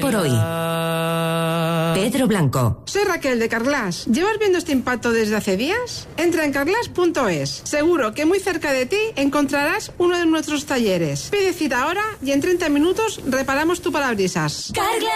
por hoy. Pedro Blanco. Soy Raquel de Carglass. ¿Llevas viendo este impacto desde hace días? Entra en carglass.es. Seguro que muy cerca de ti encontrarás uno de nuestros talleres. Pide cita ahora y en 30 minutos reparamos tu parabrisas.